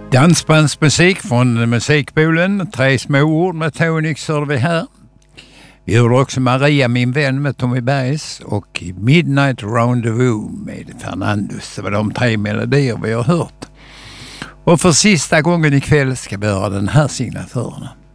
Dansbandsmusik från musikbolen. 3 små ord med Tonix hörde vi här. Vi hörde också Maria, min vän med Tommy Bergs och Midnight Rendezvous med Fernandus. Det var de 3 melodier vi har hört. Och för sista gången ikväll ska vi höra den här signatören.